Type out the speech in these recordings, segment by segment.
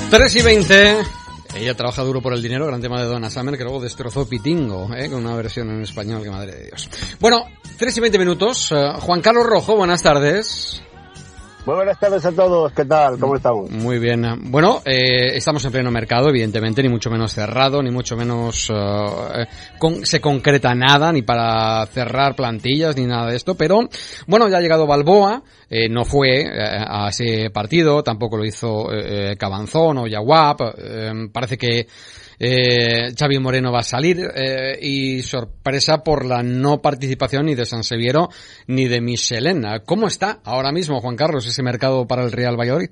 3:20. Ella trabaja duro por el dinero, gran tema de Donna Summer, que luego destrozó Pitingo, con una versión en español, que madre de Dios. Bueno, 3:20. Juan Carlos Rojo, buenas tardes. Muy buenas tardes a todos, ¿qué tal? ¿Cómo estamos? Muy bien. Bueno, estamos en pleno mercado, evidentemente, ni mucho menos cerrado, ni mucho menos se concreta nada, ni para cerrar plantillas, ni nada de esto, pero bueno, ya ha llegado Balboa, no fue a ese partido, tampoco lo hizo Cabanzón o Yaguap, parece que Xavi Moreno va a salir y sorpresa por la no participación ni de Sanseviero ni de Michelena. ¿Cómo está ahora mismo, Juan Carlos, ese mercado para el Real Valladolid?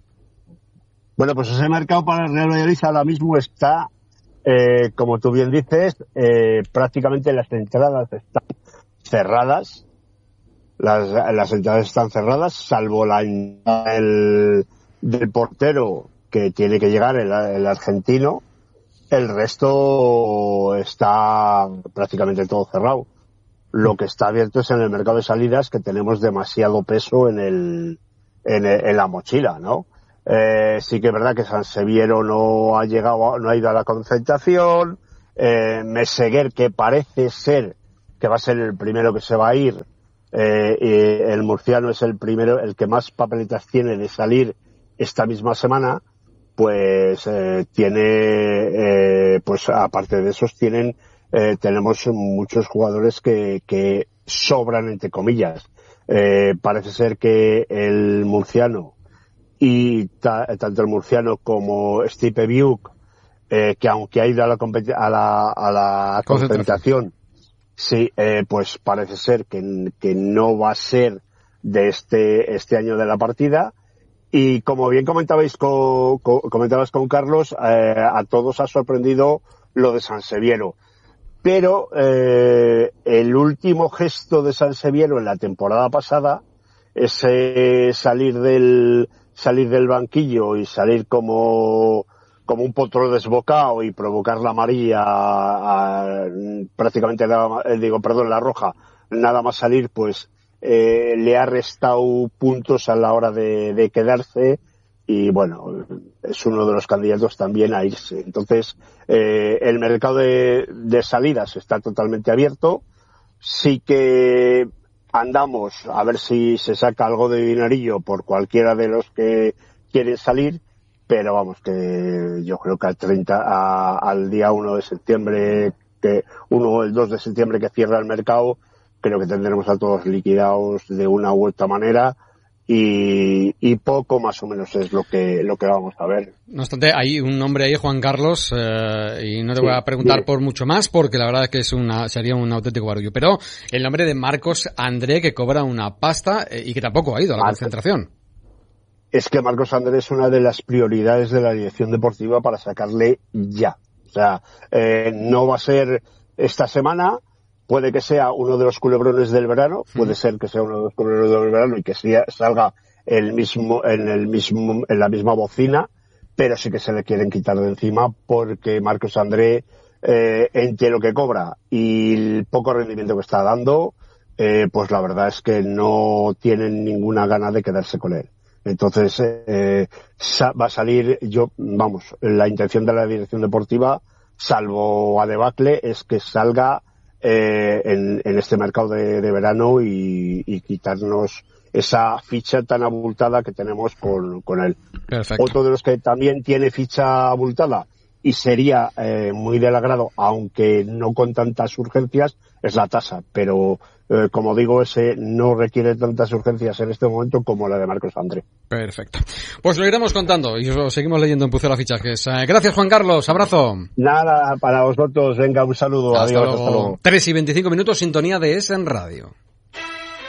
Bueno, pues ese mercado para el Real Valladolid ahora mismo está, como tú bien dices, prácticamente las entradas están cerradas. Las entradas están cerradas, salvo la entrada del portero que tiene que llegar, el argentino. El resto está prácticamente todo cerrado. Lo que está abierto es en el mercado de salidas, que tenemos demasiado peso en la mochila, ¿no? Sí que es verdad que Sanseviero no ha ido a la concentración. Meseguer, que parece ser que va a ser el primero que se va a ir. El murciano es el primero, el que más papeletas tiene de salir esta misma semana. Pues tiene, pues aparte de esos tenemos muchos jugadores que sobran, entre comillas. Parece ser que el murciano y tanto el murciano como Stipe Biuk, que aunque ha ido a la concentración, sí, pues parece ser que no va a ser de este año de la partida. Y como bien comentabas con Carlos, a todos ha sorprendido lo de Sanseviero. Pero el último gesto de Sanseviero en la temporada pasada, ese salir del banquillo y salir como un potro desbocado y provocar la amarilla, prácticamente la roja, nada más salir, pues le ha restado puntos a la hora de quedarse, y bueno, es uno de los candidatos también a irse. Entonces, el mercado de salidas está totalmente abierto. Sí que andamos a ver si se saca algo de dinerillo por cualquiera de los que quieren salir, pero vamos, que yo creo que al día 1 de septiembre, el 2 de septiembre que cierra el mercado, creo que tendremos a todos liquidados de una u otra manera, y poco más o menos es lo que vamos a ver. No obstante, hay un nombre ahí, Juan Carlos, y no te voy a preguntar por mucho más, porque la verdad es que sería un auténtico barullo, pero el nombre de Marcos André, que cobra una pasta y que tampoco ha ido a la concentración. Es que Marcos André es una de las prioridades de la dirección deportiva para sacarle ya. O sea, no va a ser esta semana. Puede que sea uno de los culebrones del verano, puede ser que sea uno de los culebrones del verano y que salga en la misma bocina, pero sí que se le quieren quitar de encima, porque Marcos André, entre lo que cobra y el poco rendimiento que está dando, pues la verdad es que no tienen ninguna gana de quedarse con él. Entonces, va a salir, la intención de la dirección deportiva, salvo a debacle, es que salga en este mercado de verano y quitarnos esa ficha tan abultada que tenemos con él. Perfecto. Otro de los que también tiene ficha abultada y sería muy del agrado, aunque no con tantas urgencias, es la tasa, pero como digo, ese no requiere tantas urgencias en este momento como la de Marcos André. Perfecto. Pues lo iremos contando y lo seguimos leyendo en Pucela Fichajes. Gracias, Juan Carlos. Abrazo. Nada, para vosotros. Venga, un saludo. Hasta Adiós. luego. Hasta luego. 3:25, sintonía de Es en Radio.